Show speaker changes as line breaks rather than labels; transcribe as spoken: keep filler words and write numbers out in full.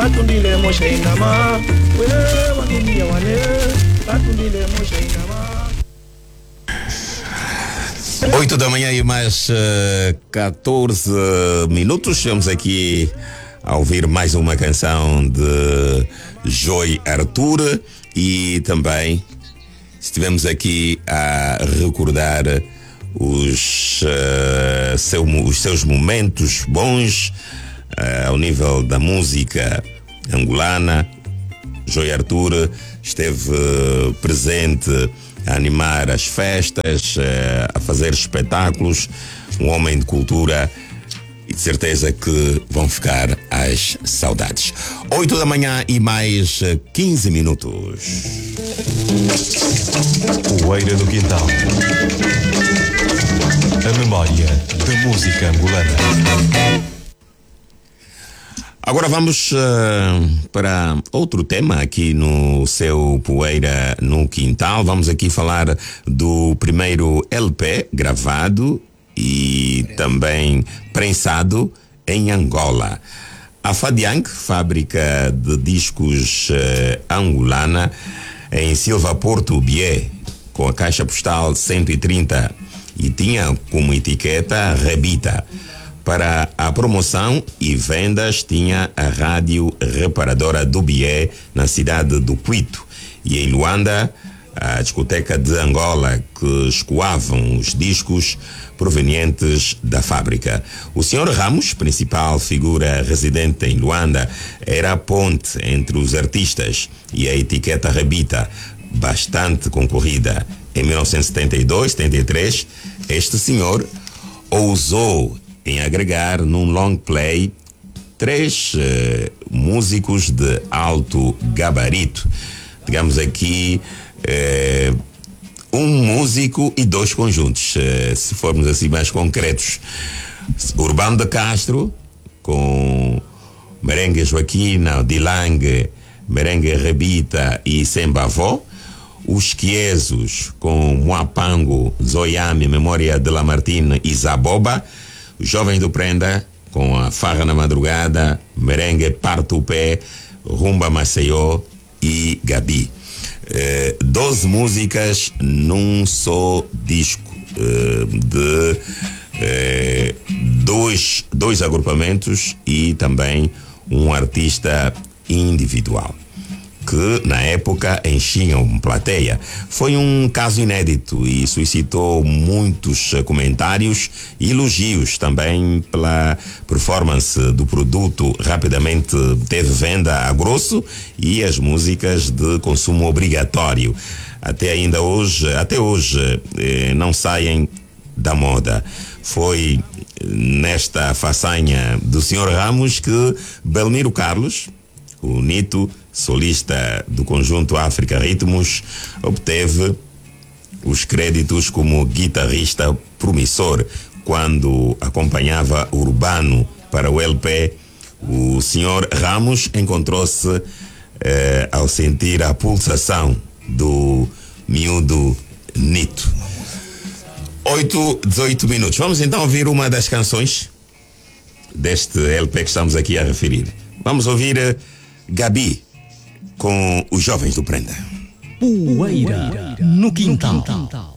batundile moshe inama, we wakimbia wane, batundile moshe inama.
Oito da manhã e mais uh, catorze minutos. Estamos aqui a ouvir mais uma canção de Joy Arthur e também estivemos aqui a recordar os, uh, seu, os seus momentos bons uh, ao nível da música angolana. Joy Arthur esteve uh, presente a animar as festas, a fazer espetáculos, um homem de cultura, e de certeza que vão ficar as saudades. Oito da manhã e mais quinze minutos.
Poeira no Quintal. A memória da música angolana.
Agora vamos uh, para outro tema aqui no seu Poeira no Quintal. Vamos aqui falar do primeiro L P gravado e também prensado em Angola. A Fadiang, fábrica de discos uh, angolana, em Silva Porto Bié, com a caixa postal cento e trinta, e tinha como etiqueta Rebita. Para a promoção e vendas tinha a rádio reparadora do Bié na cidade do Quito, e em Luanda a discoteca de Angola, que escoavam os discos provenientes da fábrica. O senhor Ramos, principal figura residente em Luanda, era a ponte entre os artistas e a etiqueta Rebita, bastante concorrida. Em mil novecentos e setenta e dois, setenta e três, este senhor ousou em agregar num long play três uh, músicos de alto gabarito. Digamos aqui uh, um músico e dois conjuntos, uh, se formos assim mais concretos. Urbano de Castro com merengue Joaquina, Dilang, merengue Rebita e Sembavó. Os Quiesos com Moapango, Zoiame, Memória de Lamartine e Zaboba. Os Jovens do Prenda com a Farra na Madrugada, merengue Parto o Pé, Rumba Maceió e Gabi. Eh, doze músicas num só disco, eh, de eh, dois, dois agrupamentos e também um artista individual, que na época enchiam plateia. Foi um caso inédito e suscitou muitos comentários e elogios também pela performance do produto. Rapidamente teve venda a grosso e as músicas de consumo obrigatório. Até ainda hoje, até hoje eh, não saem da moda. Foi nesta façanha do senhor Ramos que Belmiro Carlos, o Nito, solista do conjunto África Ritmos, obteve os créditos como guitarrista promissor quando acompanhava Urbano para o L P. O senhor Ramos encontrou-se eh, ao sentir a pulsação do miúdo Nito. oito, dezoito minutos. Vamos então ouvir uma das canções deste L P que estamos aqui a referir. Vamos ouvir uh, Gabi com os Jovens do Prenda.
Poeira no Quintal.